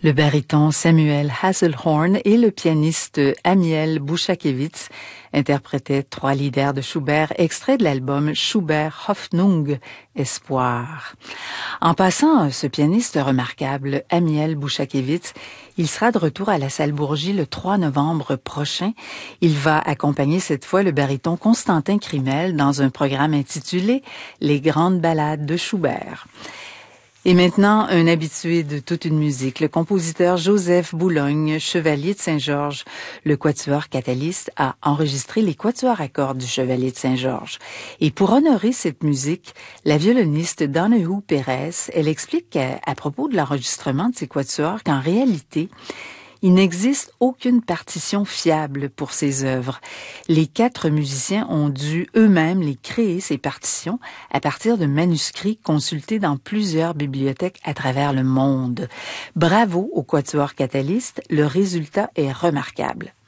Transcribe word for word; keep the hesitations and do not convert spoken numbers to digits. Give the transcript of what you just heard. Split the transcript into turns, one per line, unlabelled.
Le baryton Samuel Hasselhorn et le pianiste Amiel Bouchakevitz interprétaient trois leaders de Schubert, extraits de l'album Schubert Hoffnung, Espoir. En passant, ce pianiste remarquable, Amiel Bouchakevitz, il sera de retour à la salle Bourgie le trois novembre prochain. Il va accompagner cette fois le baryton Constantin Crimel dans un programme intitulé Les grandes ballades de Schubert. Et maintenant, un habitué de toute une musique, le compositeur Joseph Boulogne, chevalier de Saint-Georges. Le quatuor Catalyst a enregistré les quatuors à cordes du chevalier de Saint-Georges. Et pour honorer cette musique, la violoniste Donahue Pérez, elle explique à, à propos de l'enregistrement de ces quatuors qu'en réalité, il n'existe aucune partition fiable pour ces œuvres. Les quatre musiciens ont dû eux-mêmes les créer, ces partitions, à partir de manuscrits consultés dans plusieurs bibliothèques à travers le monde. Bravo au quatuor Catalyst, le résultat est remarquable.